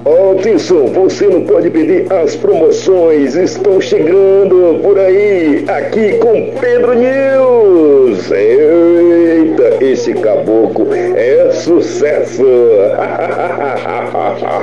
Atenção, você não pode perder as promoções. Estão chegando por aí, aqui com Pedro News. Eita, esse caboclo é sucesso.